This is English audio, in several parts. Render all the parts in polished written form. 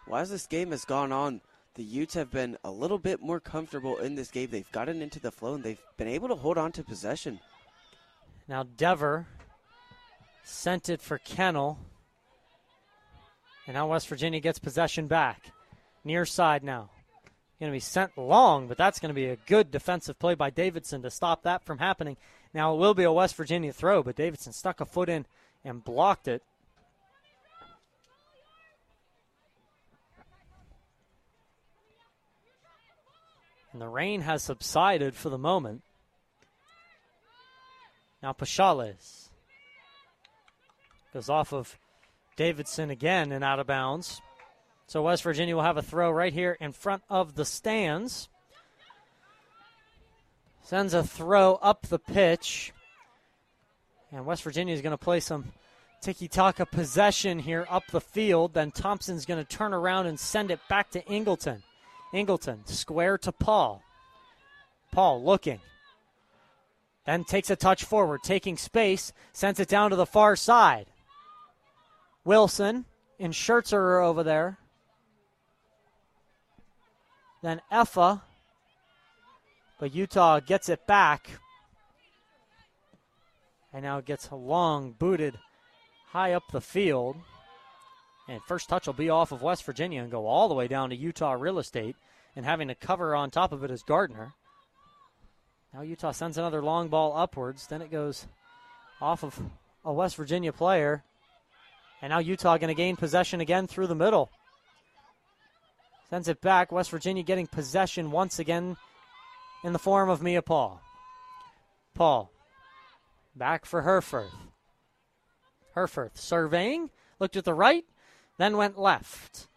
Well, as this game has gone on, the Utes have been a little bit more comfortable in this game. They've gotten into the flow, and they've been able to hold on to possession. Now Dever sent it for Kennel. And now West Virginia gets possession back. Near side now. Going to be sent long, but that's going to be a good defensive play by Davidson to stop that from happening. Now it will be a West Virginia throw, but Davidson stuck a foot in and blocked it. And the rain has subsided for the moment. Now Pachales goes off of Davidson again and out of bounds. So West Virginia will have a throw right here in front of the stands. Sends a throw up the pitch. And West Virginia is going to play some tiki-taka possession here up the field. Then Thompson's going to turn around and send it back to Ingleton. Ingleton, square to Paul. Paul looking. Then takes a touch forward, taking space, sends it down to the far side. Wilson and Schertzer over there. Then Effa. But Utah gets it back. And now it gets a long booted high up the field. And first touch will be off of West Virginia and go all the way down to Utah real estate. And having to cover on top of it is Gardner. Now Utah sends another long ball upwards. Then it goes off of a West Virginia player. And now Utah going to gain possession again through the middle. Sends it back. West Virginia getting possession once again in the form of Mia Paul. Paul. Back for Herforth. Herforth surveying. Looked at the right. Then went left.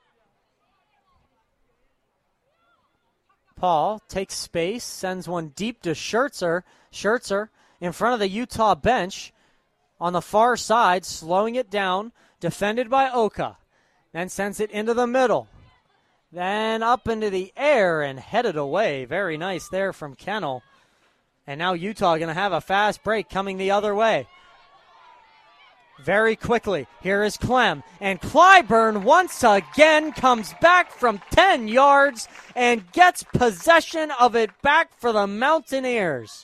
Paul takes space. Sends one deep to Schertzer. Schertzer in front of the Utah bench. On the far side. Slowing it down. Defended by Oka. Then sends it into the middle. Then up into the air and headed away. Very nice there from Kennel. And now Utah going to have a fast break coming the other way. Very quickly, here is Clem. And Clyburn once again comes back from 10 yards and gets possession of it back for the Mountaineers.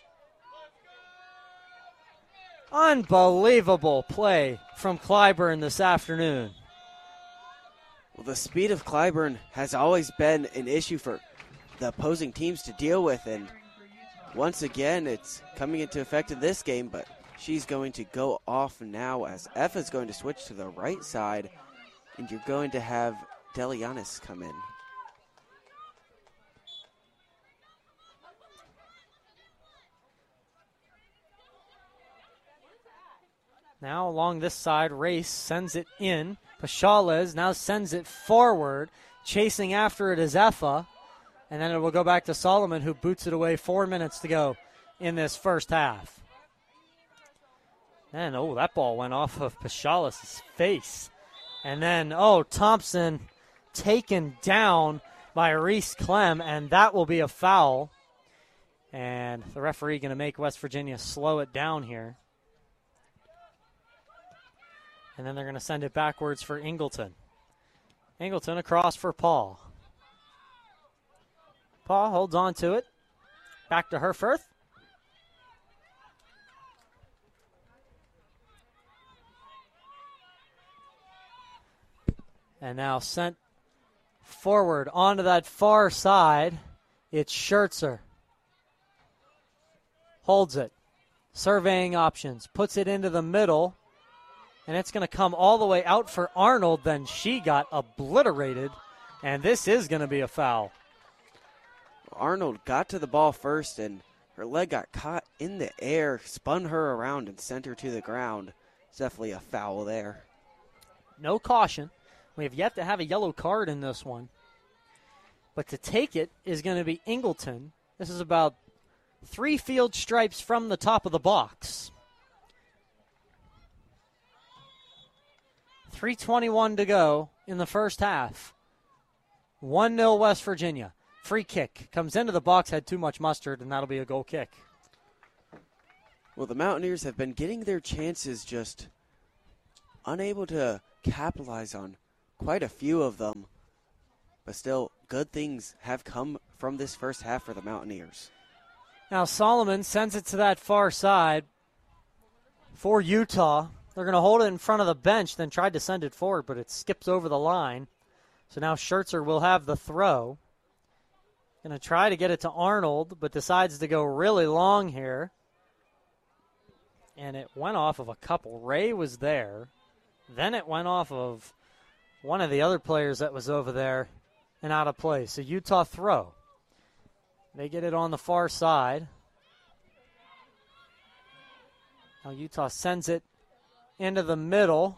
Unbelievable play from Clyburn this afternoon. Well, the speed of Clyburn has always been an issue for the opposing teams to deal with, and once again, it's coming into effect in this game, but she's going to go off now as Effa is going to switch to the right side, and you're going to have Delianis come in. Now along this side, Race sends it in. Pachales now sends it forward. Chasing after it is Effa. And then it will go back to Solomon, who boots it away. 4 minutes to go in this first half. And, that ball went off of Pachales' face. And then, Thompson taken down by Reese Clem, and that will be a foul. And the referee going to make West Virginia slow it down here. And then they're going to send it backwards for Ingleton. Ingleton across for Paul. Paul holds on to it. Back to Herforth. And now sent forward onto that far side. It's Schertzer. Holds it. Surveying options. Puts it into the middle. And it's going to come all the way out for Arnold. Then she got obliterated. And this is going to be a foul. Arnold got to the ball first, and her leg got caught in the air, spun her around, and sent her to the ground. It's definitely a foul there. No caution. We have yet to have a yellow card in this one. But to take it is going to be Ingleton. This is about 3 field stripes from the top of the box. 3:21 to go in the first half. 1-0 West Virginia. Free kick. Comes into the box, had too much mustard, and that'll be a goal kick. Well, the Mountaineers have been getting their chances, just unable to capitalize on quite a few of them. but still, good things have come from this first half for the Mountaineers. Now Solomon sends it to that far side for Utah. They're going to hold it in front of the bench, then tried to send it forward, but it skips over the line. So now Schertzer will have the throw. Going to try to get it to Arnold, but decides to go really long here. And it went off of a couple. Ray was there. Then it went off of one of the other players that was over there and out of play. So Utah throw. They get it on the far side. Now Utah sends it into the middle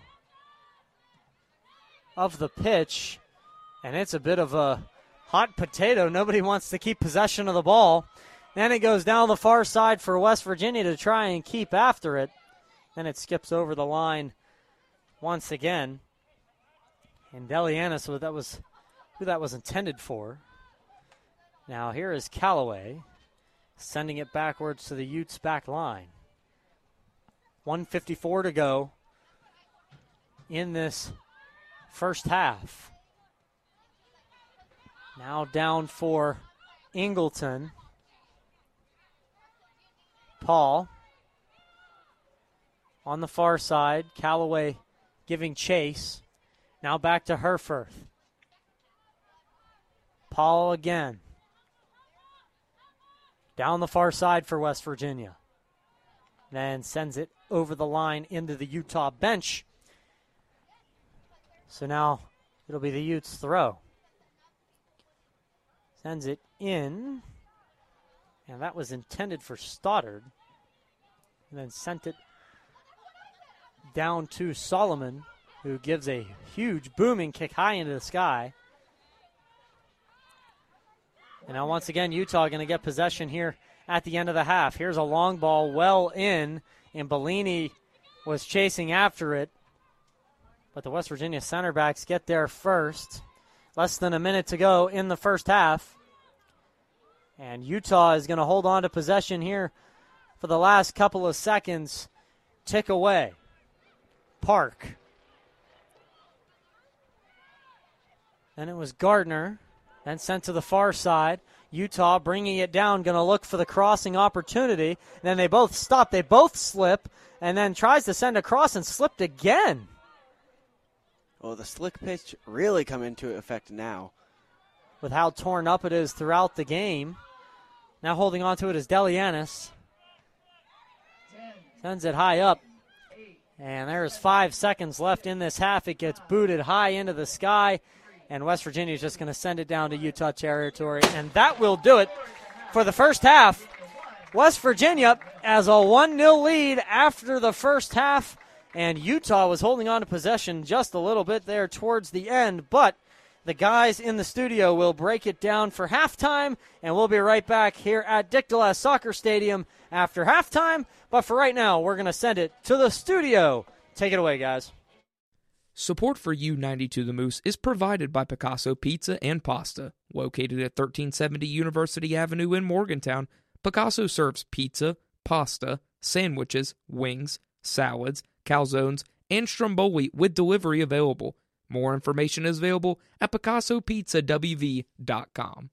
of the pitch. And it's a bit of a hot potato. Nobody wants to keep possession of the ball. Then it goes down the far side for West Virginia to try and keep after it. Then it skips over the line once again. And Delianis, that was who that was intended for. Now here is Callaway sending it backwards to the Utes back line. 1:54 to go in this first half. Now down for Ingleton. Paul on the far side. Callaway giving chase. Now back to Herfurth. Paul again. Down the far side for West Virginia. Then sends it over the line into the Utah bench. So now it'll be the Utes' throw. Sends it in. And that was intended for Stoddard. And then sent it down to Solomon, who gives a huge booming kick high into the sky. And now once again, Utah going to get possession here at the end of the half. Here's a long ball well in, and Bellini was chasing after it. But the West Virginia center backs get there first. Less than a minute to go in the first half. And Utah is going to hold on to possession here for the last couple of seconds. Tick away. Park. Then it was Gardner. Then sent to the far side. Utah bringing it down, going to look for the crossing opportunity. Then they both stop. They both slip. And then tries to send across and slipped again. Well, the slick pitch really come into effect now. With how torn up it is throughout the game. Now holding on to it is Delianis. Sends it high up. And there's 5 seconds left in this half. It gets booted high into the sky. And West Virginia is just going to send it down to Utah territory. And that will do it for the first half. West Virginia has a 1-0 lead after the first half. And Utah was holding on to possession just a little bit there towards the end. But the guys in the studio will break it down for halftime. And we'll be right back here at Dick DeLass Soccer Stadium after halftime. But for right now, we're going to send it to the studio. Take it away, guys. Support for U92 The Moose is provided by Picasso Pizza and Pasta. Located at 1370 University Avenue in Morgantown, Picasso serves pizza, pasta, sandwiches, wings, salads, calzones, and stromboli with delivery available. More information is available at PicassoPizzaWV.com.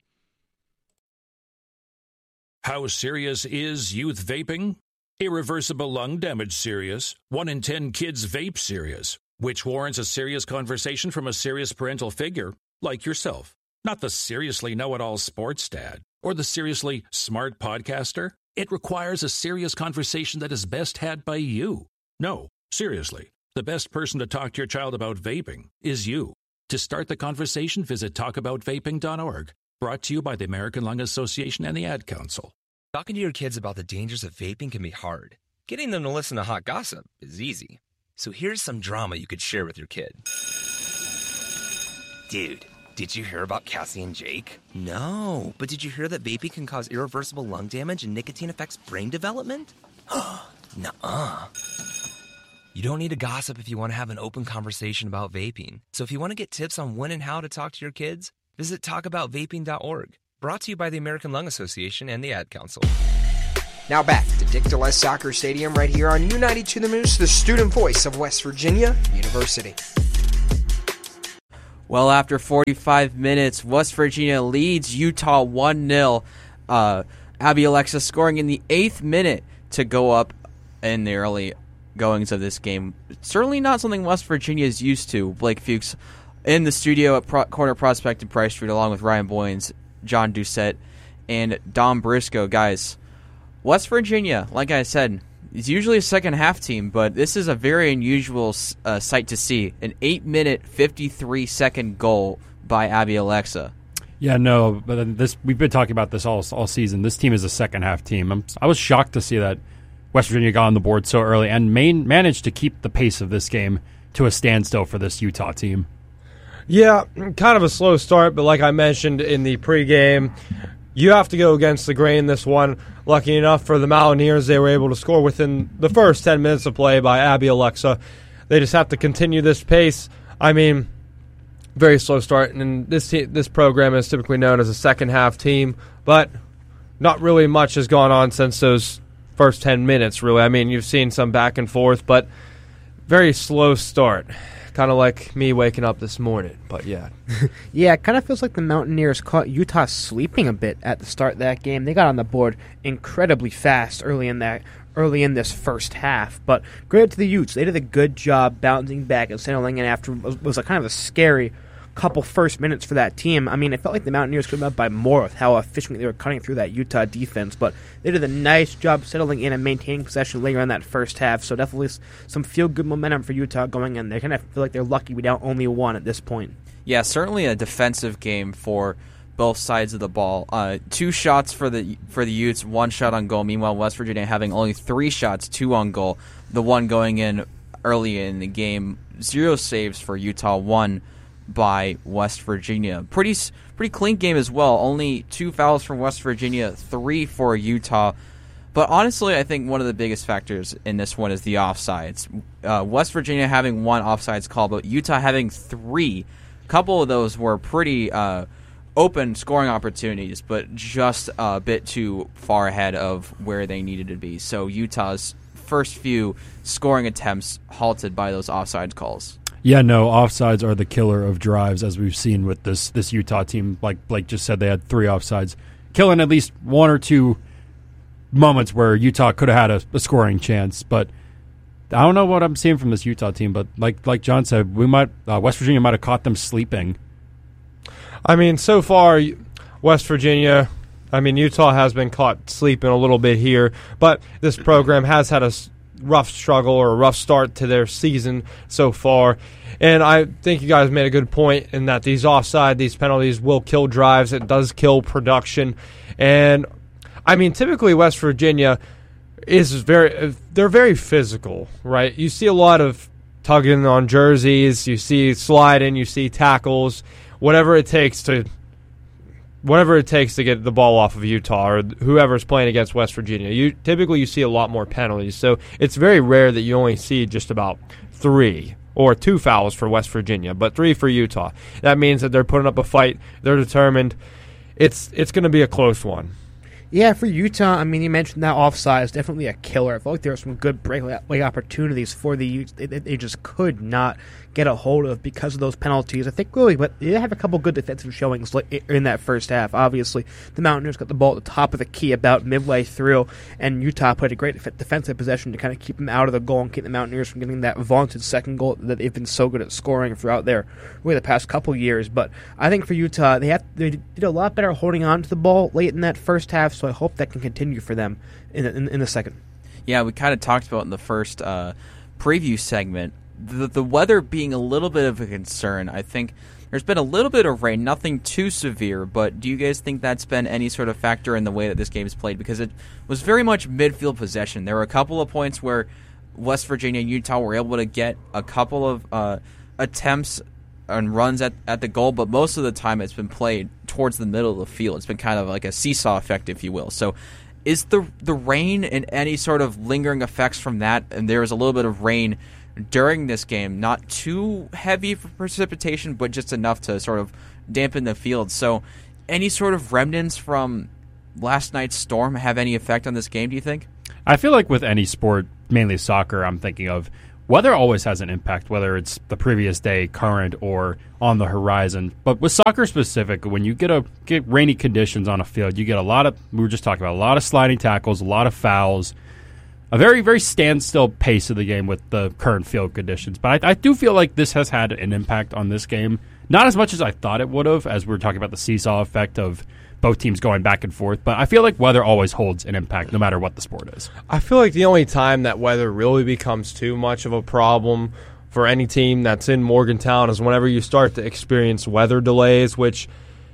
How serious is youth vaping? Irreversible lung damage serious. 1 in 10 kids vape serious. Which warrants a serious conversation from a serious parental figure, like yourself. Not the seriously know-it-all sports dad, or the seriously smart podcaster. It requires a serious conversation that is best had by you. No, seriously, the best person to talk to your child about vaping is you. To start the conversation, visit talkaboutvaping.org. Brought to you by the American Lung Association and the Ad Council. Talking to your kids about the dangers of vaping can be hard. Getting them to listen to hot gossip is easy. So here's some drama you could share with your kid. Dude, did you hear about Cassie and Jake? No, but did you hear that vaping can cause irreversible lung damage and nicotine affects brain development? Nuh-uh. You don't need to gossip if you want to have an open conversation about vaping. So if you want to get tips on when and how to talk to your kids, visit talkaboutvaping.org. Brought to you by the American Lung Association and the Ad Council. Now back to Dick DeLass Soccer Stadium right here on U92 The Moose, the student voice of West Virginia University. Well, after 45 minutes, West Virginia leads Utah 1-0. Abby Alexa scoring in the 8th minute to go up in the early goings of this game. Certainly not something West Virginia is used to. Blake Fuchs in the studio at Corner Prospect and Price Street, along with Ryan Boyens, John Doucette, and Dom Briscoe. Guys, West Virginia, like I said, is usually a second-half team, but this is a very unusual sight to see. An 8-minute, 53-second goal by Abby Alexa. Yeah, no, but we've been talking about this all season. This team is a second-half team. I was shocked to see that West Virginia got on the board so early and managed to keep the pace of this game to a standstill for this Utah team. Yeah, kind of a slow start, but like I mentioned in the pregame, you have to go against the grain this one. Lucky enough for the Mountaineers, they were able to score within the first 10 minutes of play by Abby Alexa. They just have to continue this pace. I mean, very slow start, and this program is typically known as a second-half team, but not really much has gone on since those first 10 minutes, really. I mean, you've seen some back and forth, but very slow start. Kind of like me waking up this morning, but yeah. Yeah, it kind of feels like the Mountaineers caught Utah sleeping a bit at the start of that game. They got on the board incredibly fast early in this first half, but credit to the Utes. They did a good job bouncing back and settling in after what was a kind of a scary couple first minutes for that team. I mean, it felt like the Mountaineers could have up by more with how efficiently they were cutting through that Utah defense, but they did a nice job settling in and maintaining possession later in that first half, so definitely some feel-good momentum for Utah going in. They kind of feel like they're lucky we down only one at this point. Yeah, certainly a defensive game for both sides of the ball. 2 shots for the Utes, 1 shot on goal. Meanwhile, West Virginia having only 3 shots, 2 on goal. The one going in early in the game, 0 saves for Utah, 1 by West Virginia. Pretty clean game as well. Only 2 fouls from West Virginia, 3 for Utah. But honestly, I think one of the biggest factors in this one is the offsides. West Virginia having 1 offsides call, but Utah having 3. A couple of those were pretty open scoring opportunities, but just a bit too far ahead of where they needed to be. So Utah's first few scoring attempts halted by those offsides calls. Yeah, no, offsides are the killer of drives, as we've seen with this Utah team. Like Blake just said, they had 3 offsides, killing at least 1 or 2 moments where Utah could have had a scoring chance. But I don't know what I'm seeing from this Utah team. But like John said, West Virginia might have caught them sleeping. I mean, so far, West Virginia, Utah has been caught sleeping a little bit here, but this program has had a rough struggle or a rough start to their season so far. And I think you guys made a good point in that these penalties will kill drives. It does kill production. And, typically West Virginia they're very physical, right? You see a lot of tugging on jerseys. You see sliding. You see tackles. Whatever it takes to get the ball off of Utah or whoever's playing against West Virginia. Typically you see a lot more penalties, so it's very rare that you only see just about 3 or 2 fouls for West Virginia, but 3 for Utah. That means that they're putting up a fight. They're determined. It's going to be a close one. Yeah, for Utah, you mentioned that offside is definitely a killer. I felt like there were some good breakaway opportunities for the Utes they just could not get a hold of because of those penalties. I think really, but they have a couple good defensive showings in that first half. Obviously, the Mountaineers got the ball at the top of the key about midway through, and Utah played a great defensive possession to kind of keep them out of the goal and keep the Mountaineers from getting that vaunted second goal that they've been so good at scoring throughout the past couple years. But I think for Utah, they did a lot better holding on to the ball late in that first half, so I hope that can continue for them in the second. Yeah, we kind of talked about in the first preview segment, the weather being a little bit of a concern. I think there's been a little bit of rain, nothing too severe, but do you guys think that's been any sort of factor in the way that this game is played? Because it was very much midfield possession. There were a couple of points where West Virginia and Utah were able to get a couple of attempts and runs at the goal, but most of the time it's been played towards the middle of the field. It's been kind of like a seesaw effect, if you will. So is the rain and any sort of lingering effects from that, and there was a little bit of rain during this game, not too heavy for precipitation, but just enough to sort of dampen the field. So any sort of remnants from last night's storm have any effect on this game, do you think? I feel like with any sport, mainly soccer, I'm thinking of, weather always has an impact, whether it's the previous day, current, or on the horizon. But with soccer specific, when you get rainy conditions on a field, you get we were just talking about a lot of sliding tackles, a lot of fouls, a very, very standstill pace of the game with the current field conditions. But I do feel like this has had an impact on this game. Not as much as I thought it would have, as we were talking about the seesaw effect of both teams going back and forth, but I feel like weather always holds an impact no matter what the sport is. I feel like the only time that weather really becomes too much of a problem for any team that's in Morgantown is whenever you start to experience weather delays, which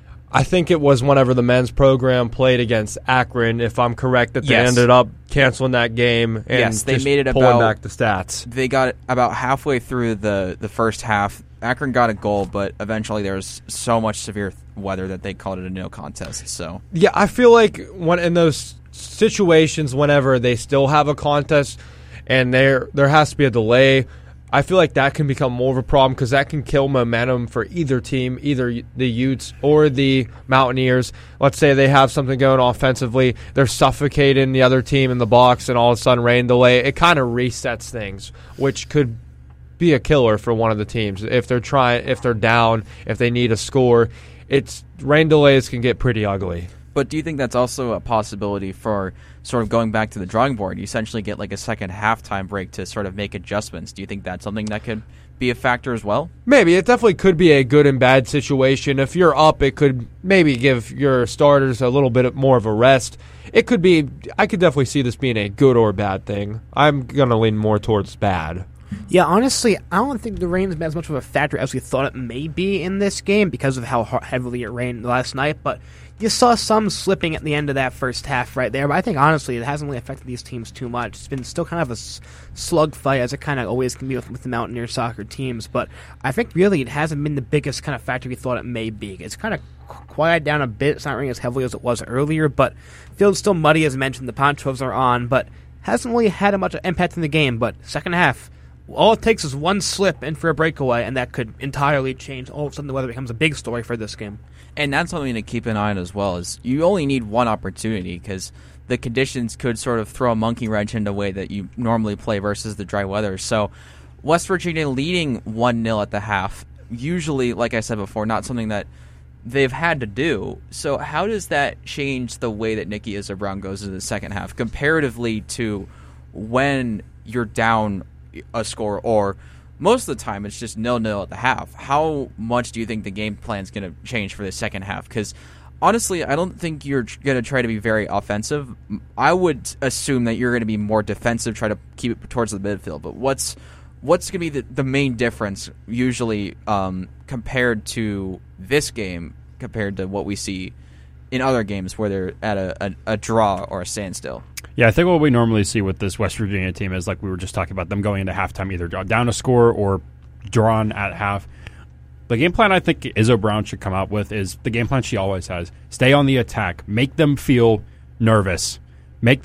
I think it was whenever the men's program played against Akron, if I'm correct, that they ended up canceling that game and they made it pulling back the stats. They got about halfway through the first half. Akron got a goal, but eventually there was so much severe weather that they called it a no contest. So yeah, I feel like when in those situations, whenever they still have a contest and there has to be a delay, I feel like that can become more of a problem because that can kill momentum for either team, either the Utes or the Mountaineers. Let's say they have something going offensively, they're suffocating the other team in the box, and all of a sudden rain delay. It kind of resets things, which could be a killer for one of the teams if they're down, if they need a score. Rain delays can get pretty ugly. But do you think that's also a possibility for sort of going back to the drawing board? You essentially get like a second halftime break to sort of make adjustments. Do you think that's something that could be a factor as well? Maybe. It definitely could be a good and bad situation. If you're up, it could maybe give your starters a little bit more of a rest. I could definitely see this being a good or bad thing. I'm going to lean more towards bad. Yeah, honestly, I don't think the rain's been as much of a factor as we thought it may be in this game because of how heavily it rained last night, but you saw some slipping at the end of that first half right there, but I think, honestly, it hasn't really affected these teams too much. It's been still kind of a slugfight, as it kind of always can be with the Mountaineer soccer teams, but I think really it hasn't been the biggest kind of factor we thought it may be. It's kind of quieted down a bit. It's not raining as heavily as it was earlier, but field's still muddy, as mentioned. The ponchos are on, but hasn't really had much impact in the game, but second half, all it takes is one slip in for a breakaway, and that could entirely change. All of a sudden, the weather becomes a big story for this game. And that's something to keep an eye on as well, is you only need one opportunity because the conditions could sort of throw a monkey wrench in the way that you normally play versus the dry weather. So West Virginia leading 1-0 at the half, usually, like I said before, not something that they've had to do. So how does that change the way that Nikki Izzo-Brown goes into the second half comparatively to when you're down a score, or most of the time it's just 0-0 at the half? How much do you think the game plan is going to change for the second half? Because honestly, I don't think you're going to try to be very offensive. I would assume that you're going to be more defensive, try to keep it towards the midfield. But what's going to be the main difference usually compared to this game compared to what we see in other games where they're at a draw or a standstill? Yeah, I think what we normally see with this West Virginia team is, like we were just talking about, them going into halftime either down a score or drawn at half. The game plan I think Izzo-Brown should come out with is the game plan she always has. Stay on the attack. Make them feel nervous. Get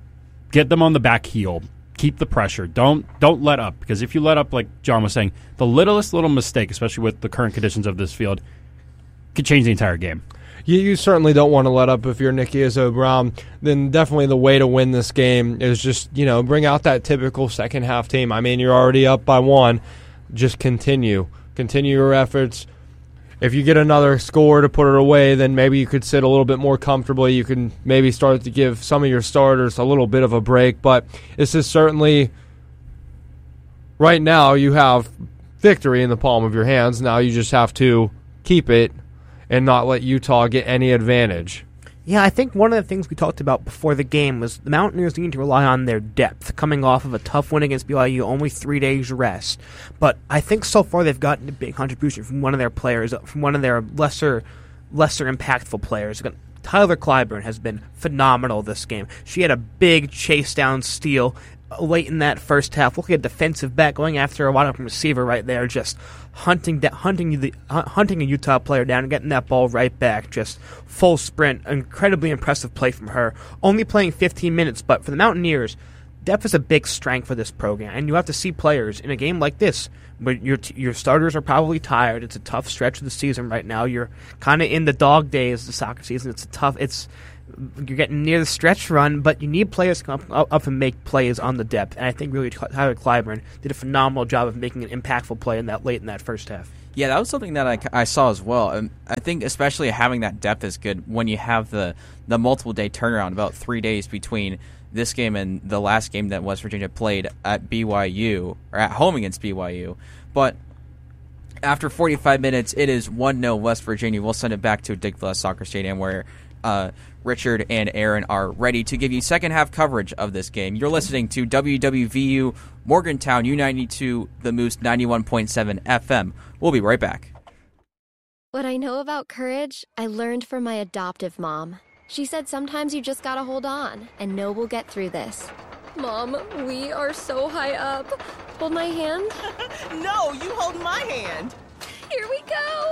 them on the back heel. Keep the pressure. Don't let up, because if you let up, like John was saying, the littlest little mistake, especially with the current conditions of this field, could change the entire game. You certainly don't want to let up if you're Nikki Izzo-Brown. Then definitely the way to win this game is just, bring out that typical second half team. I mean, you're already up by 1. Just continue your efforts. If you get another score to put it away, then maybe you could sit a little bit more comfortably. You can maybe start to give some of your starters a little bit of a break. But this is certainly, right now, you have victory in the palm of your hands. Now you just have to keep it and not let Utah get any advantage. Yeah, I think one of the things we talked about before the game was the Mountaineers need to rely on their depth, coming off of a tough win against BYU, only 3 days rest. But I think so far they've gotten a big contribution from one of their players, from one of their lesser impactful players. Tyler Clyburn has been phenomenal this game. She had a big chase down steal late in that first half. Looking at defensive back, going after a wide open receiver right there, just hunting a Utah player down and getting that ball right back. Just full sprint. Incredibly impressive play from her. Only playing 15 minutes, but for the Mountaineers, depth is a big strength for this program. And you have to see players in a game like this, where your starters are probably tired. It's a tough stretch of the season right now. You're kind of in the dog days of the soccer season. you're getting near the stretch run, but you need players to come up and make plays on the depth. And I think really Tyler Clyburn did a phenomenal job of making an impactful play late in that first half. Yeah, that was something that I saw as well. And I think especially having that depth is good when you have the multiple day turnaround, about 3 days between this game and the last game that West Virginia played at BYU, or at home against BYU. But after 45 minutes, it is 1-0 West Virginia. We'll send it back to Dick Gillespie Soccer Stadium where Richard and Aaron are ready to give you second half coverage of this game. You're listening to WWVU Morgantown U92 The Moose 91.7 FM. We'll be right back. What I know about courage, I learned from my adoptive mom. She said sometimes you just gotta hold on and know we'll get through this. Mom, we are so high up. Hold my hand. No, you hold my hand. Here we go.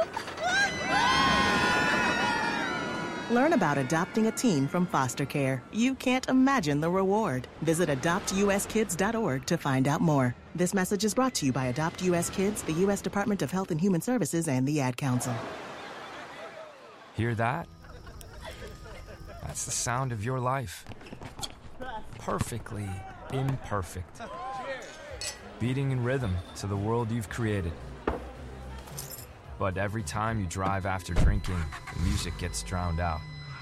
Learn about adopting a teen from foster care. You can't imagine the reward. Visit adoptuskids.org to find out more. This message is brought to you by Adopt U.S. Kids, the U.S. Department of Health and Human Services, and the Ad Council. Hear that? That's the sound of your life. Perfectly imperfect. Beating in rhythm to the world you've created. But every time you drive after drinking, the music gets drowned out.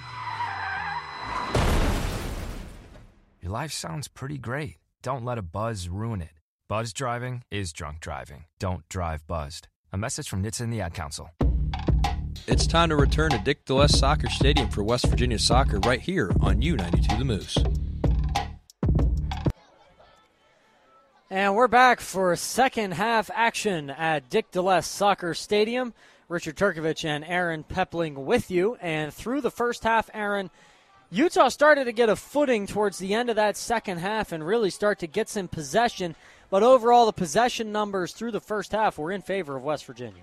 Your life sounds pretty great. Don't let a buzz ruin it. Buzz driving is drunk driving. Don't drive buzzed. A message from NHTSA and the Ad Council. It's time to return to Dick Gillespie Soccer Stadium for West Virginia soccer right here on U92 The Moose. And we're back for second half action at Dick Gillespie Soccer Stadium. Richard Turkovich and Aaron Pepling with you. And through the first half, Aaron, Utah started to get a footing towards the end of that second half and really start to get some possession. But overall, the possession numbers through the first half were in favor of West Virginia.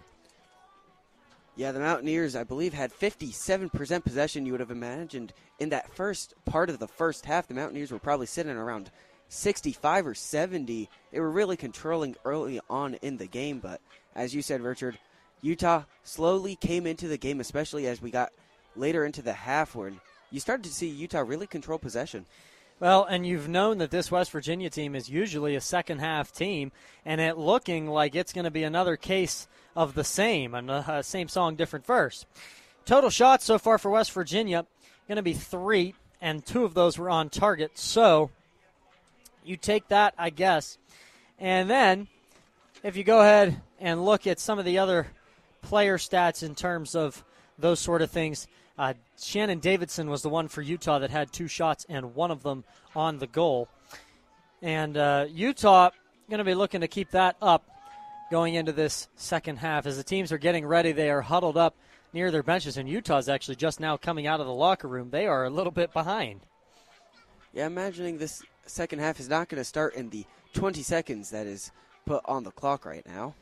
Yeah, the Mountaineers, I believe, had 57% possession. You would have imagined in that first part of the first half, the Mountaineers were probably sitting around 65 or 70. They were really controlling early on in the game, but as you said, Richard, Utah slowly came into the game, especially as we got later into the half where you started to see Utah really control possession. Well, and you've known that this West Virginia team is usually a second-half team, and it looking like it's going to be another case of the same, and same song, different verse. Total shots so far for West Virginia going to be 3, and 2 of those were on target. So you take that, I guess. And then if you go ahead and look at some of the other player stats in terms of those sort of things, Shannon Davidson was the one for Utah that had 2 shots and 1 of them on the goal. And Utah going to be looking to keep that up going into this second half. As the teams are getting ready, they are huddled up near their benches, and Utah's actually just now coming out of the locker room. They are a little bit behind. Yeah, imagining this second half is not going to start in the 20 seconds that is put on the clock right now.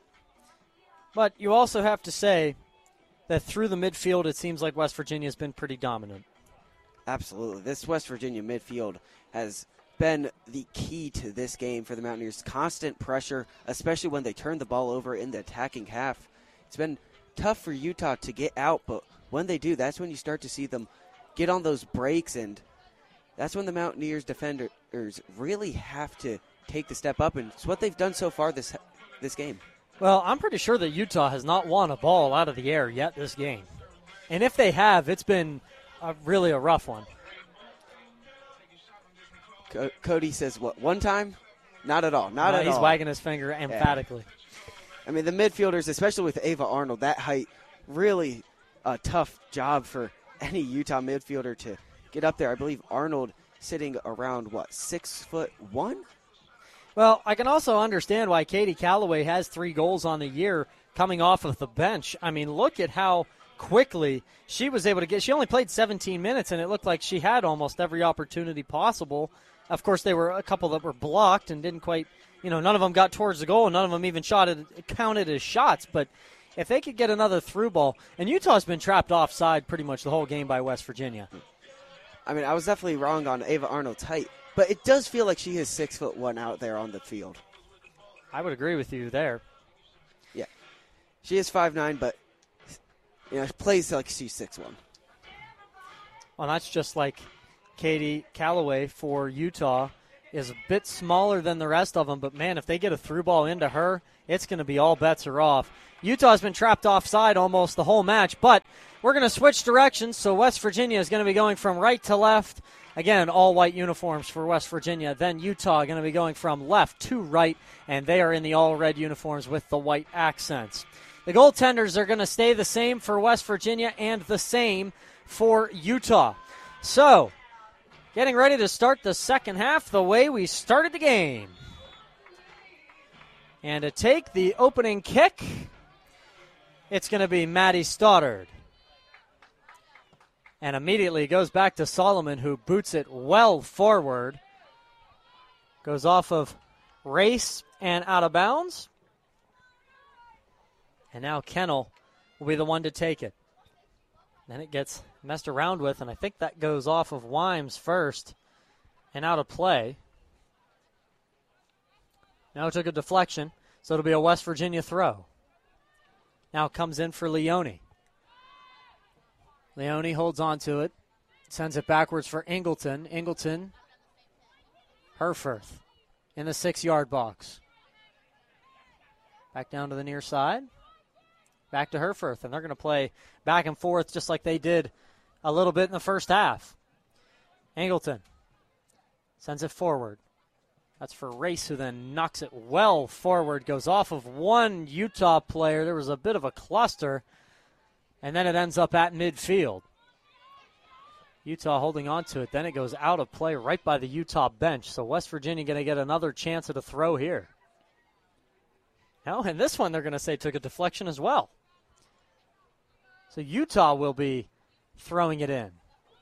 But you also have to say that through the midfield, it seems like West Virginia has been pretty dominant. Absolutely. This West Virginia midfield has been the key to this game for the Mountaineers. Constant pressure, especially when they turn the ball over in the attacking half. It's been tough for Utah to get out, but when they do, that's when you start to see them get on those breaks, and that's when the Mountaineers defenders really have to take the step up, and it's what they've done so far this game. Well, I'm pretty sure that Utah has not won a ball out of the air yet this game. And if they have, it's been really a rough one. Cody says, what, one time? Not at all. Not at all. He's wagging his finger emphatically. Yeah. I mean, the midfielders, especially with Ava Arnold, that height, really a tough job for any Utah midfielder to get up there. I believe Arnold sitting around, 6'1"? Well, I can also understand why Katie Calloway has 3 goals on the year coming off of the bench. I mean, look at how quickly she was able to get. She only played 17 minutes, and it looked like she had almost every opportunity possible. Of course, there were a couple that were blocked and didn't quite, none of them got towards the goal, and none of them even counted as shots. But if they could get another through ball, and Utah's been trapped offside pretty much the whole game by West Virginia. I mean, I was definitely wrong on Ava Arnold's height, but it does feel like she is 6'1" out there on the field. I would agree with you there. Yeah. She is 5'9", but plays like she's 6'1". Well, that's just like Katie Calloway for Utah is a bit smaller than the rest of them, but man, if they get a through ball into her, it's going to be all bets are off. Utah's been trapped offside almost the whole match, but we're going to switch directions, so West Virginia is going to be going from right to left. Again, all white uniforms for West Virginia. Then Utah going to be going from left to right, and they are in the all red uniforms with the white accents. The goaltenders are going to stay the same for West Virginia and the same for Utah. So, getting ready to start the second half the way we started the game. And to take the opening kick, it's going to be Maddie Stoddard. And immediately goes back to Solomon, who boots it well forward. Goes off of Race and out of bounds. And now Kennel will be the one to take it. Then it gets messed around with, and I think that goes off of Wimes first and out of play. Now it took a deflection, so it'll be a West Virginia throw. Now it comes in for Leone. Leone holds on to it, sends it backwards for Ingleton. Ingleton, Herfurth in the 6-yard box. Back down to the near side. Back to Herfurth, and they're going to play back and forth just like they did a little bit in the first half. Ingleton sends it forward. That's for Race, who then knocks it well forward, goes off of one Utah player. There was a bit of a cluster, and then it ends up at midfield. Utah holding on to it. Then it goes out of play right by the Utah bench. So West Virginia going to get another chance at a throw here. Now, and this one they're going to say took a deflection as well. So Utah will be throwing it in.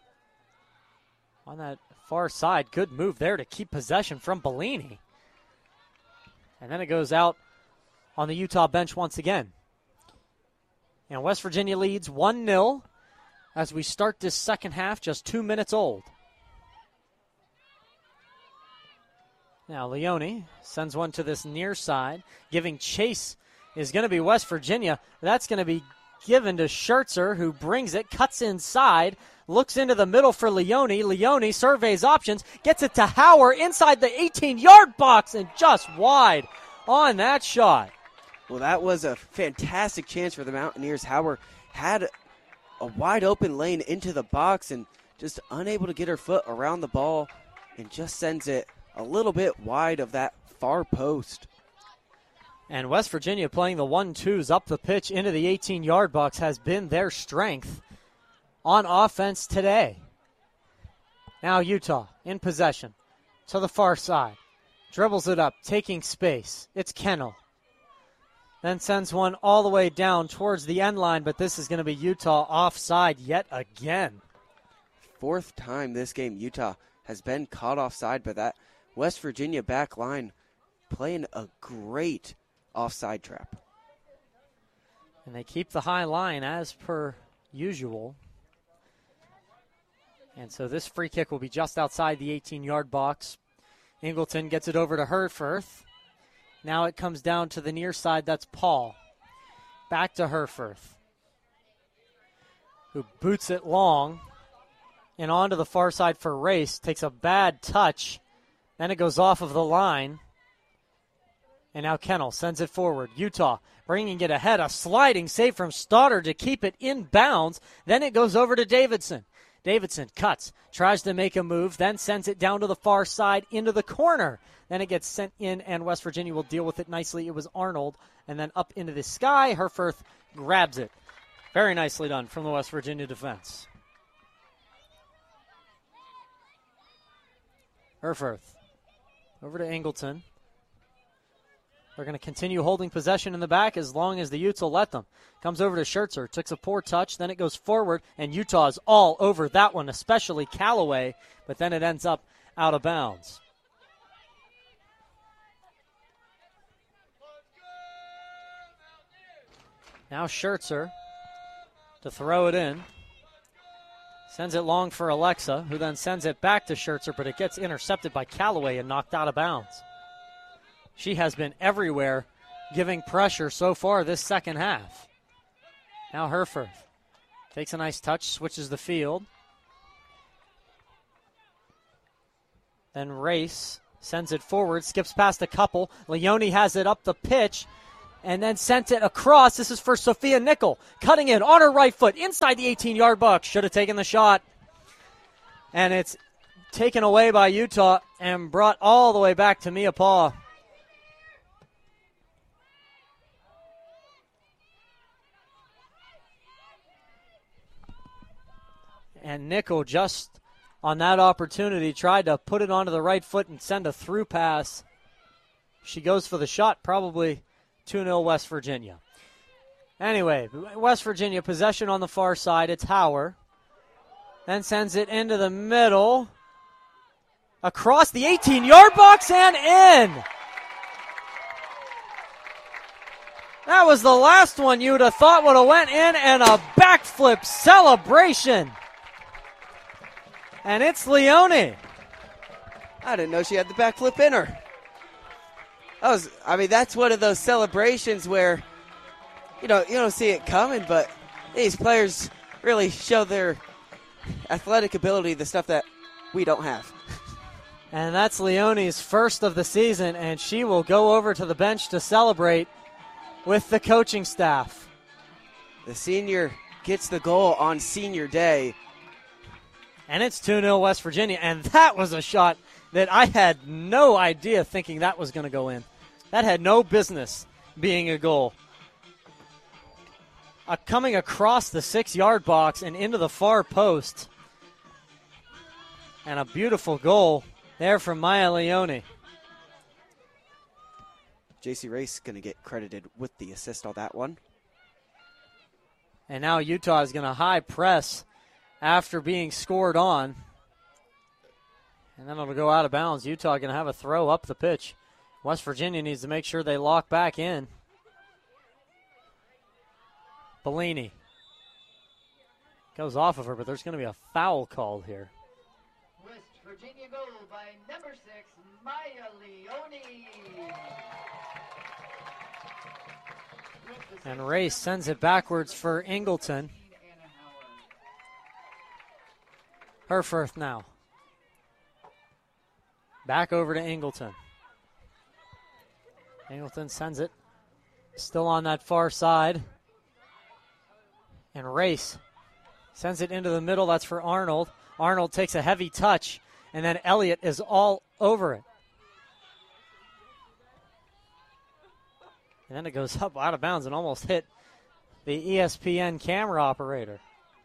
On that far side, good move there to keep possession from Bellini. And then it goes out on the Utah bench once again. And West Virginia leads 1-0 as we start this second half, just 2 minutes old. Now Leone sends one to this near side. Giving chase is going to be West Virginia. That's going to be given to Schertzer, who brings it, cuts inside, looks into the middle for Leone. Leone surveys options, gets it to Hauer inside the 18-yard box and just wide on that shot. Well, that was a fantastic chance for the Mountaineers. Hauer had a wide open lane into the box and just unable to get her foot around the ball and just sends it a little bit wide of that far post. And West Virginia playing the 1-2s up the pitch into the 18-yard box has been their strength on offense today. Now Utah in possession to the far side. Dribbles it up, taking space. It's Kennel. Then sends one all the way down towards the end line, but this is going to be Utah offside yet again. Fourth time this game Utah has been caught offside by that West Virginia back line, playing a great offside trap. And they keep the high line as per usual. And so this free kick will be just outside the 18-yard box. Ingleton gets it over to Herfurth. Now it comes down to the near side. That's Paul. Back to Herfurth, who boots it long and onto the far side for Race. Takes a bad touch. Then it goes off of the line. And now Kennel sends it forward. Utah bringing it ahead. A sliding save from Stoddard to keep it in bounds. Then it goes over to Davidson. Davidson cuts, tries to make a move, then sends it down to the far side into the corner. Then it gets sent in, and West Virginia will deal with it nicely. It was Arnold, and then up into the sky. Herfurth grabs it. Very nicely done from the West Virginia defense. Herfurth over to Ingleton. They're going to continue holding possession in the back as long as the Utes will let them. Comes over to Schertzer, takes a poor touch, then it goes forward, and Utah is all over that one, especially Callaway, but then it ends up out of bounds. Now Schertzer to throw it in. Sends it long for Alexa, who then sends it back to Schertzer, but it gets intercepted by Callaway and knocked out of bounds. She has been everywhere giving pressure so far this second half. Now Herfurth takes a nice touch, switches the field. Then Race sends it forward, skips past a couple. Leone has it up the pitch and then sent it across. This is for Sophia Nickel, cutting in on her right foot inside the 18-yard box. Should have taken the shot. And it's taken away by Utah and brought all the way back to Mia Paw. And Nickel just on that opportunity tried to put it onto the right foot and send a through pass. She goes for the shot, probably 2-0 West Virginia. Anyway, West Virginia possession on the far side. It's Hauer. Then sends it into the middle. Across the 18-yard box and in. That was the last one you would have thought would have went in, and a backflip celebration. And it's Leone. I didn't know she had the backflip in her. That's one of those celebrations where, you don't see it coming, but these players really show their athletic ability, the stuff that we don't have. And that's Leone's first of the season, and she will go over to the bench to celebrate with the coaching staff. The senior gets the goal on senior day. And it's 2-0 West Virginia, and that was a shot that I had no idea thinking that was going to go in. That had no business being a goal. Coming across the 6-yard box and into the far post. And a beautiful goal there from Maya Leone. JC Race going to get credited with the assist on that one. And now Utah is going to high press after being scored on. And then it'll go out of bounds. Utah going to have a throw up the pitch. West Virginia needs to make sure they lock back in. Bellini goes off of her, but there's going to be a foul called here. West Virginia goal by number 6, Maya Leone. And Race sends it backwards for Ingleton. Herfurth now. Back over to Ingleton. Ingleton sends it. Still on that far side. And Race sends it into the middle. That's for Arnold. Arnold takes a heavy touch. And then Elliott is all over it. And then it goes up out of bounds and almost hit the ESPN camera operator.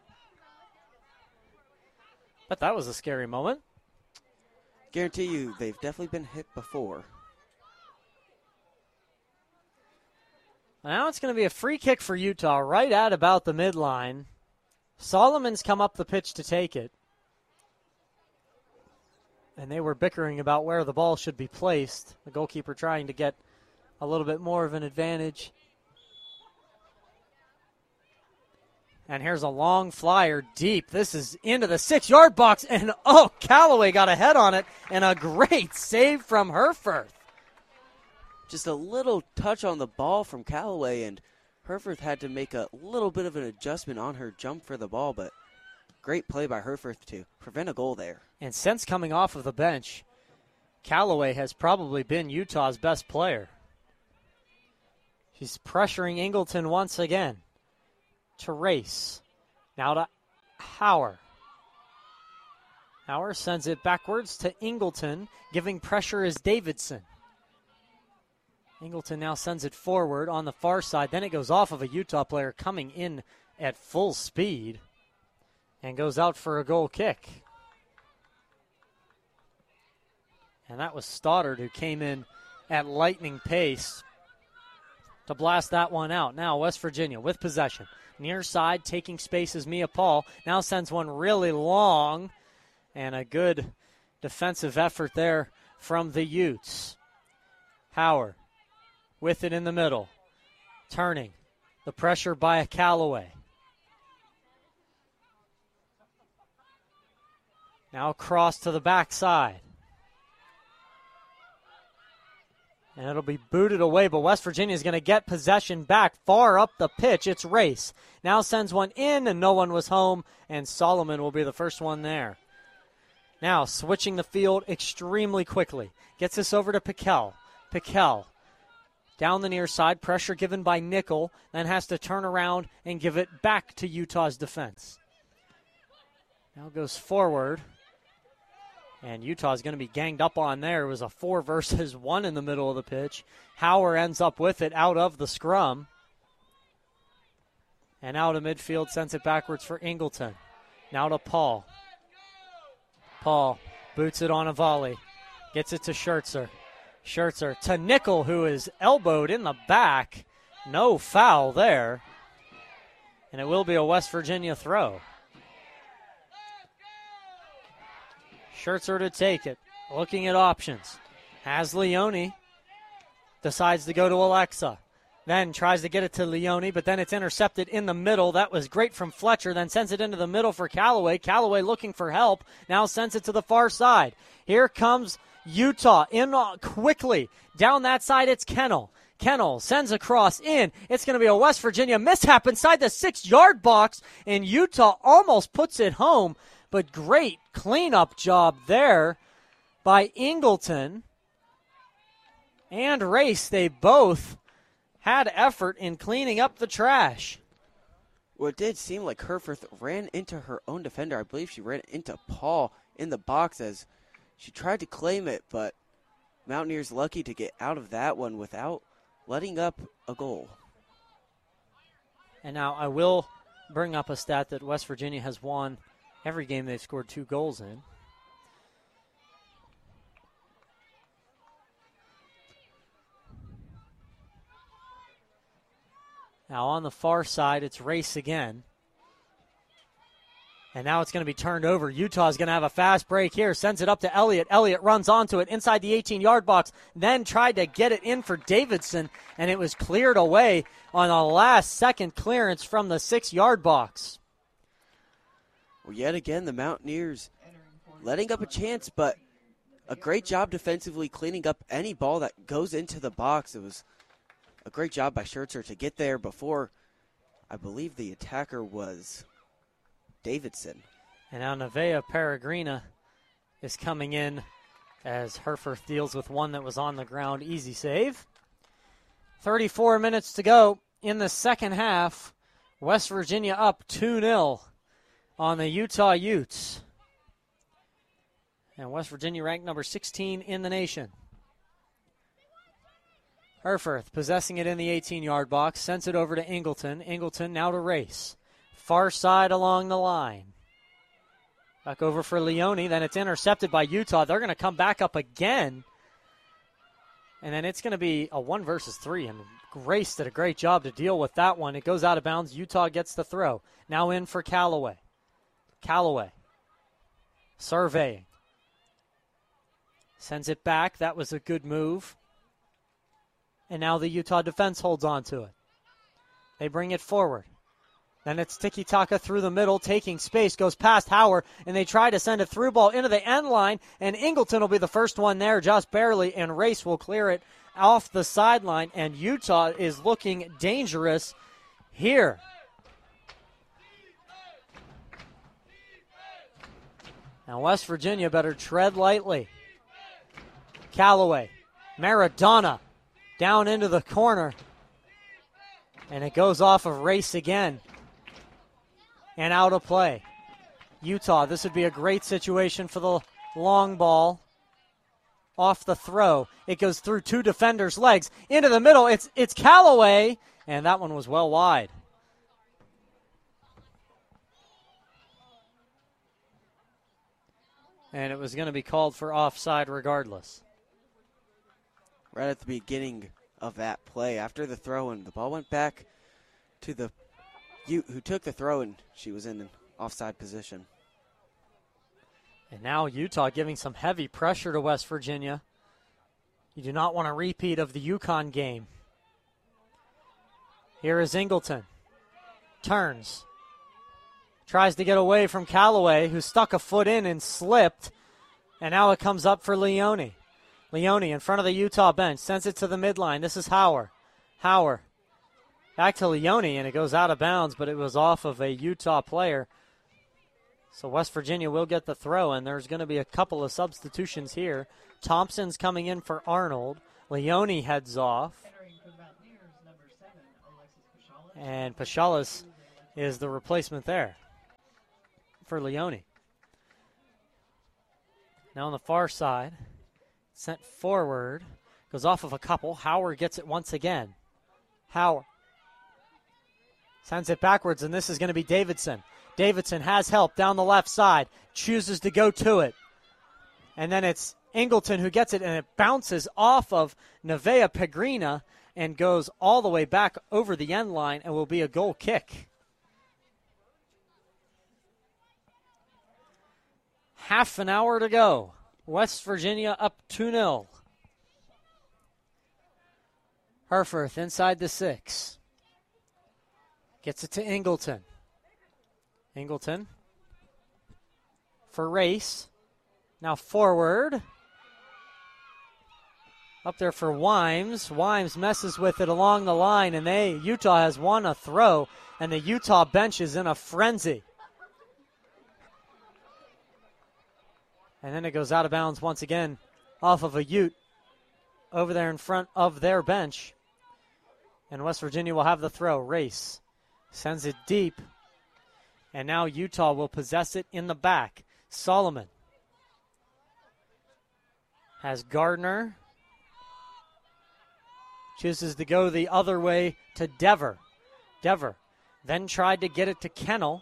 But that was a scary moment. Guarantee you they've definitely been hit before. Now it's going to be a free kick for Utah right at about the midline. Solomon's come up the pitch to take it. And they were bickering about where the ball should be placed. The goalkeeper trying to get a little bit more of an advantage. And here's a long flyer deep. This is into the 6-yard box. And, Callaway got a head on it. And a great save from Herfurth. Just a little touch on the ball from Callaway. And Herfurth had to make a little bit of an adjustment on her jump for the ball. But great play by Herfurth to prevent a goal there. And since coming off of the bench, Callaway has probably been Utah's best player. She's pressuring Ingleton once again. To Race. Now to Hauer. Hauer sends it backwards to Ingleton. Giving pressure is Davidson. Ingleton now sends it forward on the far side. Then it goes off of a Utah player coming in at full speed. And goes out for a goal kick. And that was Stoddard who came in at lightning pace to blast that one out. Now West Virginia with possession. Near side, taking space is Mia Paul. Now sends one really long. And a good defensive effort there from the Utes. Hauer with it in the middle. Turning. The pressure by Callaway. Now cross to the backside. And it'll be booted away, but West Virginia is going to get possession back far up the pitch. It's Race. Now sends one in, and no one was home, and Solomon will be the first one there. Now switching the field extremely quickly. Gets this over to Piquel. Piquel down the near side. Pressure given by Nickel. Then has to turn around and give it back to Utah's defense. Now goes forward. And Utah's going to be ganged up on there. It was a 4 versus 1 in the middle of the pitch. Hauer ends up with it out of the scrum. And out of midfield, sends it backwards for Ingleton. Now to Paul. Paul boots it on a volley. Gets it to Schertzer. Schertzer to Nickel, who is elbowed in the back. No foul there. And it will be a West Virginia throw. Schertzer to take it. Looking at options. Has Leone. Decides to go to Alexa. Then tries to get it to Leone, but then it's intercepted in the middle. That was great from Fletcher. Then sends it into the middle for Callaway. Callaway looking for help. Now sends it to the far side. Here comes Utah in quickly. Down that side, it's Kennel. Kennel sends across in. It's going to be a West Virginia mishap inside the 6-yard box, and Utah almost puts it home. But great cleanup job there by Ingleton and Race. They both had effort in cleaning up the trash. Well, it did seem like Herforth ran into her own defender. I believe she ran into Paul in the box as she tried to claim it, but Mountaineers lucky to get out of that one without letting up a goal. And now I will bring up a stat that West Virginia has won every game they've scored 2 goals in. Now on the far side, it's Race again. And now it's going to be turned over. Utah's going to have a fast break here. Sends it up to Elliott. Elliott runs onto it inside the 18-yard box. Then tried to get it in for Davidson, and it was cleared away on a last-second clearance from the 6-yard box. Well, yet again, the Mountaineers letting up a chance, but a great job defensively cleaning up any ball that goes into the box. It was a great job by Schertzer to get there before, I believe the attacker was Davidson. And now Nevaeh Peregrina is coming in as Herforth deals with one that was on the ground. Easy save. 34 minutes to go in the second half. West Virginia up 2-0 on the Utah Utes. And West Virginia ranked number 16 in the nation. Herforth possessing it in the 18-yard box, sends it over to Ingleton. Ingleton now to Race. Far side along the line. Back over for Leone, then it's intercepted by Utah. They're going to come back up again. And then it's going to be a 1 versus 3, and Race did a great job to deal with that one. It goes out of bounds. Utah gets the throw. Now in for Callaway. Callaway surveying. Sends it back. That was a good move. And now the Utah defense holds on to it. They bring it forward. Then it's tiki-taka through the middle, taking space, goes past Hauer, and they try to send a through ball into the end line, and Ingleton will be the first one there, just barely, and Race will clear it off the sideline, and Utah is looking dangerous here. Now West Virginia better tread lightly. Callaway, Maradona, down into the corner. And it goes off of Race again. And out of play. Utah, this would be a great situation for the long ball. Off the throw. It goes through 2 defenders' legs. Into the middle. It's Callaway. And that one was well wide. And it was going to be called for offside regardless. Right at the beginning of that play, after the throw, and the ball went back to the Ute who took the throw, and she was in an offside position. And now Utah giving some heavy pressure to West Virginia. You do not want a repeat of the UConn game. Here is Ingleton. Turns. Tries to get away from Callaway, who stuck a foot in and slipped. And now it comes up for Leone. Leone in front of the Utah bench. Sends it to the midline. This is Hauer. Hauer. Back to Leone, and it goes out of bounds, but it was off of a Utah player. So West Virginia will get the throw, and there's going to be a couple of substitutions here. Thompson's coming in for Arnold. Leone heads off. And Pachalas is the replacement there for Leone. Now on the far side, sent forward, goes off of a couple. Howard gets it once again. Howard sends it backwards, and this is going to be Davidson. Davidson has help down the left side, chooses to go to it. And then it's Ingleton who gets it, and it bounces off of Nevaeh Pegrina and goes all the way back over the end line and will be a goal kick. Half an hour to go. West Virginia up 2-0. Herforth inside the 6. Gets it to Ingleton. Ingleton for Race. Now forward. Up there for Wimes. Wimes messes with it along the line, and Utah has won a throw, and the Utah bench is in a frenzy. And then it goes out of bounds once again off of a Ute over there in front of their bench. And West Virginia will have the throw. Race sends it deep. And now Utah will possess it in the back. Solomon has Gardner. Chooses to go the other way to Dever. Dever then tried to get it to Kennel.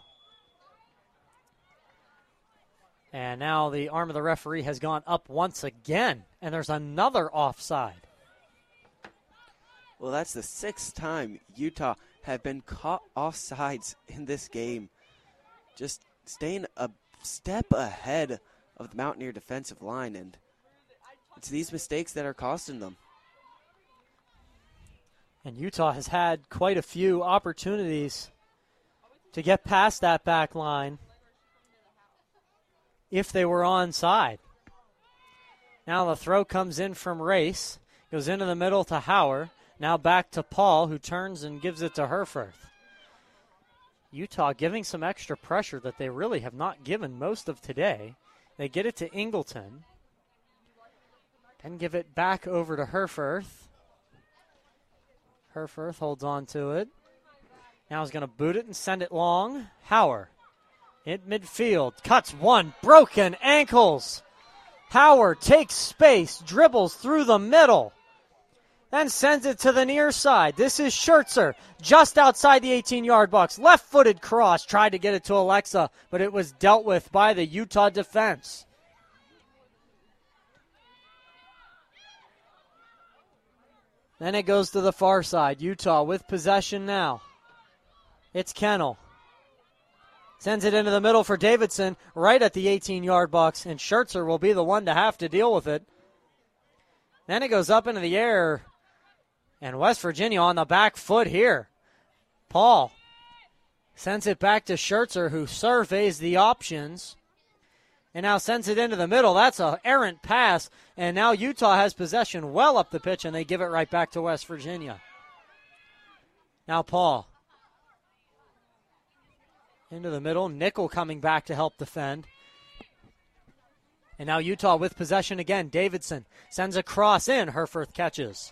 And now the arm of the referee has gone up once again. And there's another offside. Well, that's the 6th time Utah have been caught offsides in this game. Just staying a step ahead of the Mountaineer defensive line, and it's these mistakes that are costing them. And Utah has had quite a few opportunities to get past that back line if they were onside. Now the throw comes in from Race, goes into the middle to Howard, now back to Paul, who turns and gives it to Herforth. Utah giving some extra pressure that they really have not given most of today. They get it to Ingleton. Then give it back over to Herforth. Herforth holds on to it. Now he's going to boot it and send it long. Howard in midfield. Cuts one. Broken ankles. Howard takes space. Dribbles through the middle. Then sends it to the near side. This is Schertzer, just outside the 18-yard box. Left-footed cross. Tried to get it to Alexa, but it was dealt with by the Utah defense. Then it goes to the far side. Utah with possession now. It's Kennel. Sends it into the middle for Davidson, right at the 18-yard box, and Schertzer will be the one to have to deal with it. Then it goes up into the air. And West Virginia on the back foot here. Paul sends it back to Schertzer, who surveys the options. And now sends it into the middle. That's an errant pass. And now Utah has possession well up the pitch, and they give it right back to West Virginia. Now Paul. Into the middle. Nickel coming back to help defend. And now Utah with possession again. Davidson sends a cross in. Herforth catches.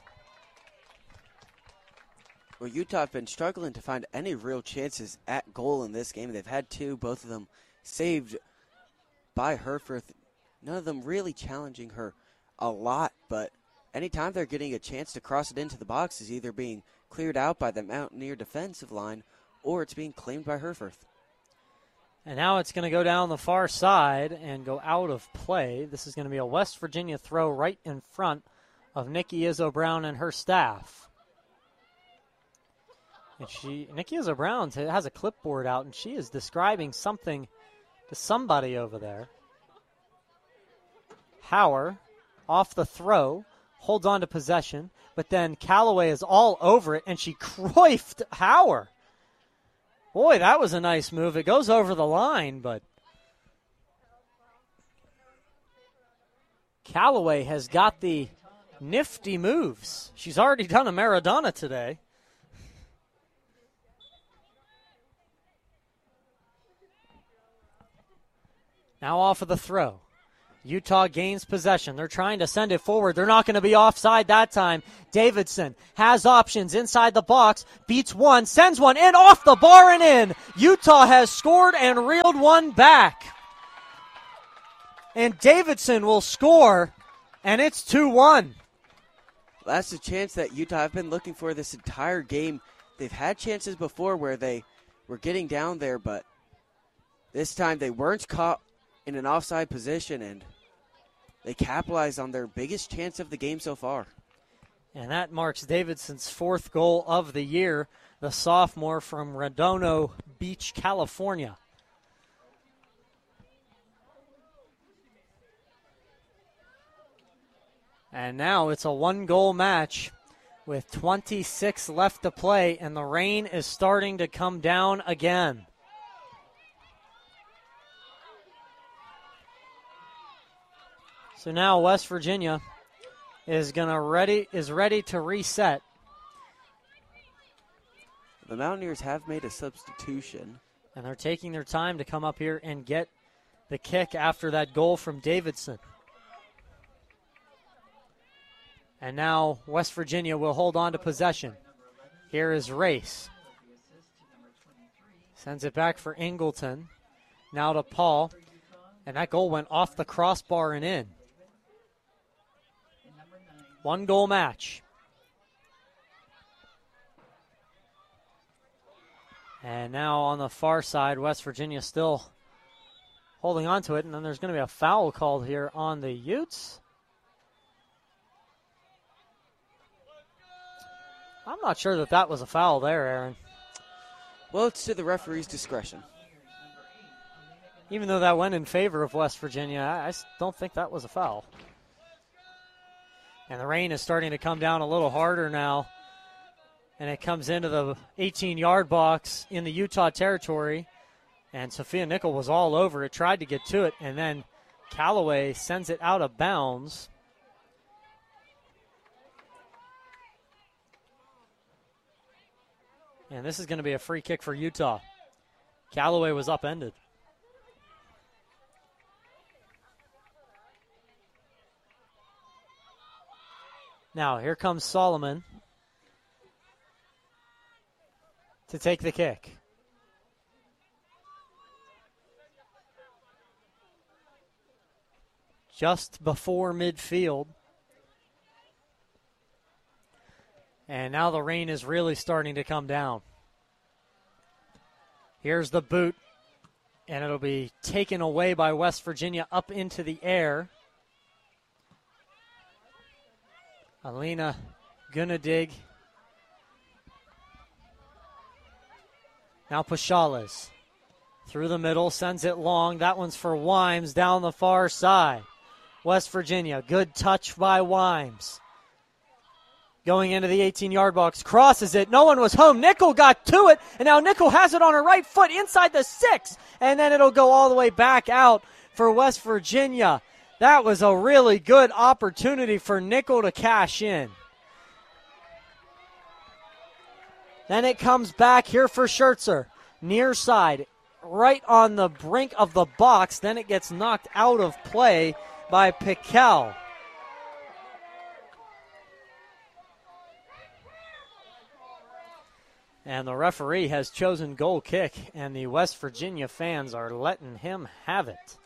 Well, Utah have been struggling to find any real chances at goal in this game. They've had 2, both of them saved by Herforth. None of them really challenging her a lot, but anytime they're getting a chance to cross it into the box is either being cleared out by the Mountaineer defensive line or it's being claimed by Herforth. And now it's going to go down the far side and go out of play. This is going to be a West Virginia throw right in front of Nikki Izzo Brown and her staff. And Nikki Izzo Brown has a clipboard out, and she is describing something to somebody over there. Howard, off the throw, holds on to possession, but then Callaway is all over it, and she Cruyffed Howard. Boy, that was a nice move. It goes over the line, but Callaway has got the nifty moves. She's already done a Maradona today. Now off of the throw. Utah gains possession. They're trying to send it forward. They're not going to be offside that time. Davidson has options inside the box. Beats one, sends one in, off the bar and in. Utah has scored and reeled one back. And Davidson will score, and it's 2-1. That's a chance that Utah have been looking for this entire game. They've had chances before where they were getting down there, but this time they weren't caught in an offside position, and they capitalized on their biggest chance of the game so far. And that marks Davidson's 4th goal of the year, the sophomore from Redondo Beach, California. And now it's a 1-goal match with 26 left to play, and the rain is starting to come down again. So now West Virginia is ready to reset. The Mountaineers have made a substitution. And they're taking their time to come up here and get the kick after that goal from Davidson. And now West Virginia will hold on to possession. Here is Race. Sends it back for Ingleton. Now to Paul. And that goal went off the crossbar and in. 1-goal match. And now on the far side, West Virginia still holding on to it. And then there's going to be a foul called here on the Utes. I'm not sure that was a foul there, Aaron. Well, it's to the referee's discretion. Even though that went in favor of West Virginia, I don't think that was a foul. And the rain is starting to come down a little harder now. And it comes into the 18-yard box in the Utah territory. And Sophia Nickel was all over it, tried to get to it, and then Callaway sends it out of bounds. And this is going to be a free kick for Utah. Callaway was upended. Now, here comes Solomon to take the kick. Just before midfield. And now the rain is really starting to come down. Here's the boot, and it'll be taken away by West Virginia up into the air. Alina Gunadig. Now Pashales through the middle, sends it long. That one's for Wimes down the far side. West Virginia, good touch by Wimes. Going into the 18-yard box, crosses it. No one was home. Nickel got to it, and now Nickel has it on her right foot inside the 6, and then it'll go all the way back out for West Virginia. That was a really good opportunity for Nickel to cash in. Then it comes back here for Schertzer. Near side, right on the brink of the box. Then it gets knocked out of play by Piquel. And the referee has chosen goal kick, and the West Virginia fans are letting him have it.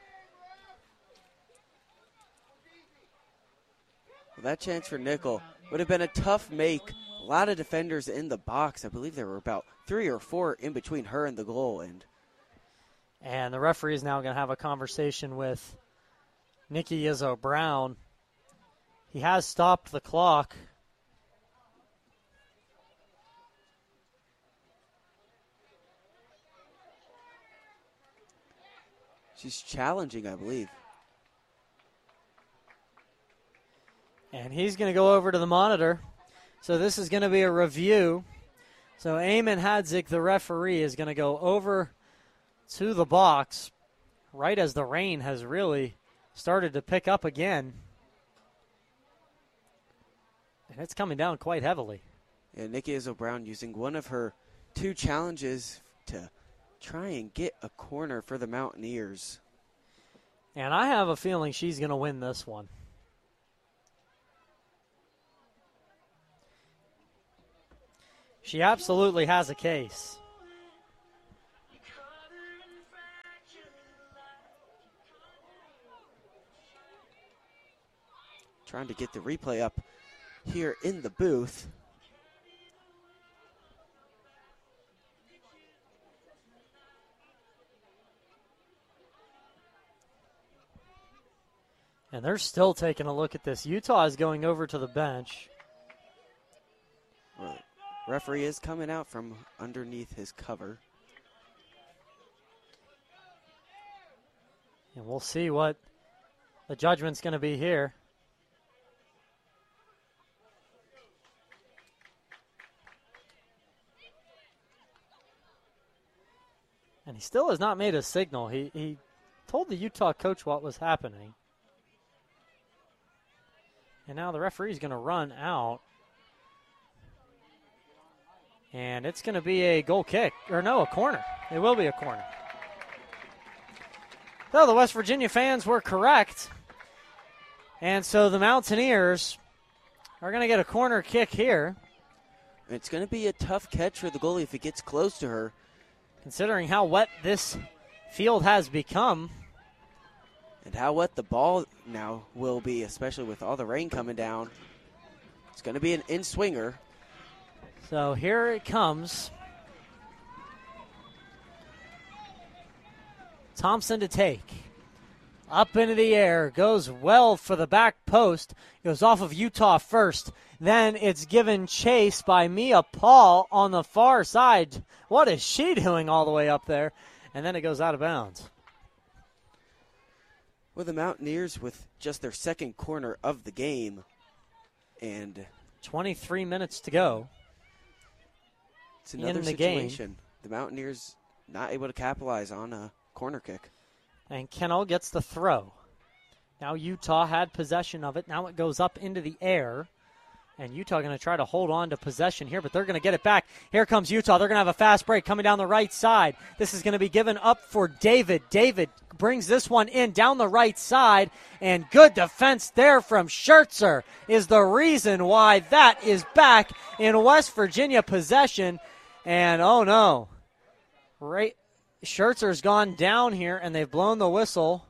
Well, that chance for Nickel would have been a tough make. A lot of defenders in the box. I believe there were about 3 or 4 in between her and the goal. And the referee is now going to have a conversation with Nikki Izzo Brown. He has stopped the clock. She's challenging, I believe. And he's going to go over to the monitor. So this is going to be a review. So Eamon Hadzik, the referee, is going to go over to the box right as the rain has really started to pick up again. And it's coming down quite heavily. Yeah, Nikki Izzo Brown using one of her 2 challenges to try and get a corner for the Mountaineers. And I have a feeling she's going to win this one. She absolutely has a case. Trying to get the replay up here in the booth. And they're still taking a look at this. Utah is going over to the bench. Well, referee is coming out from underneath his cover. And we'll see what the judgment's going to be here. And he still has not made a signal. He told the Utah coach what was happening. And now the referee's going to run out. And it's going to be a goal kick. Or no, a corner. It will be a corner. So the West Virginia fans were correct. And so the Mountaineers are going to get a corner kick here. It's going to be a tough catch for the goalie if it gets close to her. Considering how wet this field has become. And how wet the ball now will be, especially with all the rain coming down. It's going to be an in-swinger. So here it comes. Thompson to take. Up into the air. Goes well for the back post. Goes off of Utah first. Then it's given chase by Mia Paul on the far side. What is she doing all the way up there? And then it goes out of bounds. Well, the Mountaineers with just their second corner of the game. And 23 minutes to go. It's another in the situation. game. The Mountaineers not able to capitalize on a corner kick. And Kennel gets the throw. Now Utah had possession of it. Now it goes up into the air. And Utah going to try to hold on to possession here, but they're going to get it back. Here comes Utah. They're going to have a fast break coming down the right side. This is going to be given up for David. David brings this one in down the right side, and good defense there from Schertzer is the reason why that is back in West Virginia possession. And, oh, no. Schertzer's gone down here, and they've blown the whistle.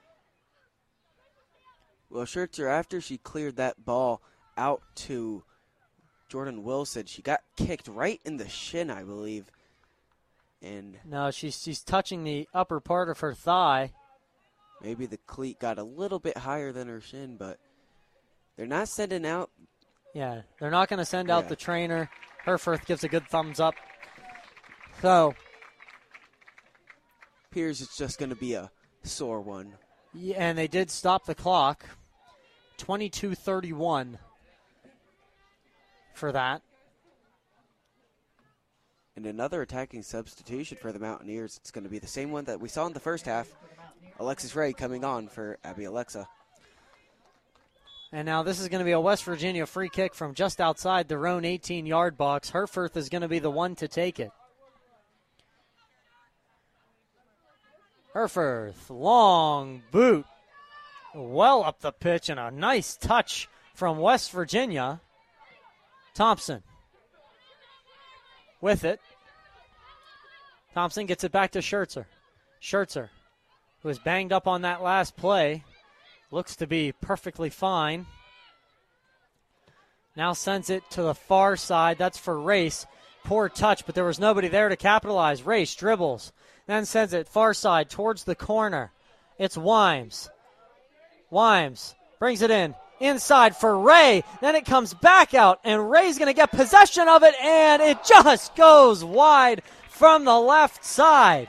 Well, Schertzer, after she cleared that ball out to Jordan Wilson, she got kicked right in the shin, I believe. And no, she's touching the upper part of her thigh. Maybe the cleat got a little bit higher than her shin, but they're not sending out. Yeah, they're not going to send out the trainer. Herforth gives a good thumbs up. So appears it's just going to be a sore one. Yeah, and they did stop the clock. 22:31 for that. And another attacking substitution for the Mountaineers. It's going to be the same one that we saw in the first half. Alexis Ray coming on for Abby Alexa. And now this is going to be a West Virginia free kick from just outside their own 18-yard box. Herforth is going to be the one to take it. Herforth, long boot, well up the pitch, and a nice touch from West Virginia. Thompson with it. Thompson gets it back to Schertzer. Schertzer, who was banged up on that last play, looks to be perfectly fine. Now sends it to the far side. That's for Race. Poor touch, but there was nobody there to capitalize. Race dribbles, then sends it far side towards the corner. It's Wimes. Wimes brings it in. Inside for Ray. Then it comes back out, and Ray's going to get possession of it, and it just goes wide from the left side.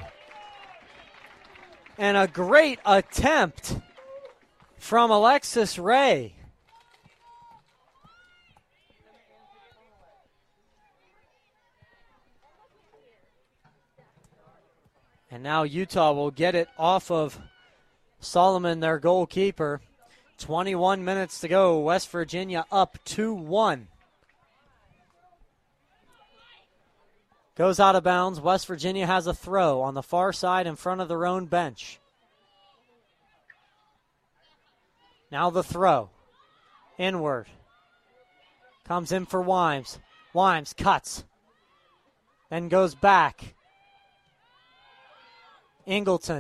And a great attempt from Alexis Ray. And now Utah will get it off of Solomon, their goalkeeper. 21 minutes to go. West Virginia up 2-1. Goes out of bounds. West Virginia has a throw on the far side in front of their own bench. Now the throw. Inward. Comes in for Wimes. Wimes cuts. Then goes back. Ingleton